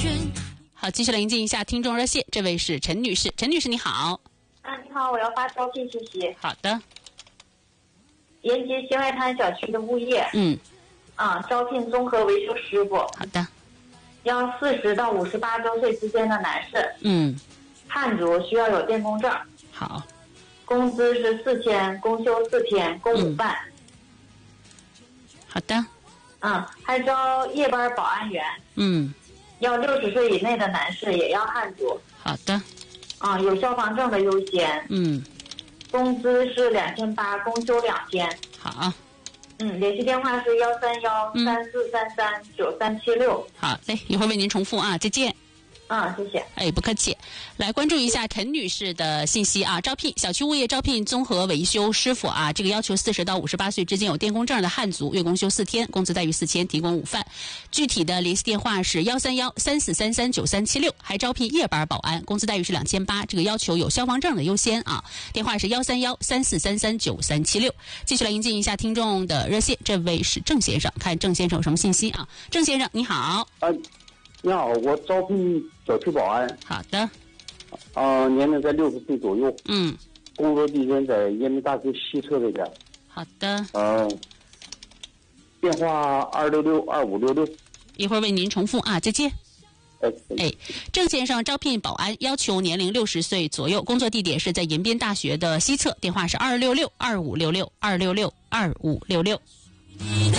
好，继续来迎接一下听众热线，这位是陈女士。陈女士你好。 你好，我要发招聘信息。 好的。 延吉新外滩小区的物业。招聘综合维修师傅。 好的。 要40到58周岁之间的男士。汉族，需要有电工证。 好。 工资是4000，公休4天，供午饭。 好的。 还招夜班保安员。要60岁以内的男士，也要汉族。 好的。 有消防证的优先。工资是2800，公休2天。 好。 联系电话是131-3433-9376。 好嘞，一会儿为您重复啊，再见。 谢谢。 不客气。来关注一下陈女士的信息啊，招聘小区物业招聘综合维修师傅啊，这个要求40到58岁之间有电工证的汉族，月工休4天，工资待遇4000，提供午饭。具体的联系电话是131-3433-9376，还招聘夜班保安，工资待遇是2800，这个要求有消防证的优先啊。电话是131-3433-9376。继续来迎接一下听众的热线，这位是郑先生，看郑先生有什么信息啊？郑先生你好。 你好，我招聘小区保安。 好的。 年龄在60岁左右。工作地点在延平大学西侧这边。 好的。 电话266-2566。 一会儿为您重复啊，再见。郑先生招聘保安，要求年龄60岁左右，工作地点是在延边大学的西侧，电话是266-2566，266-2566。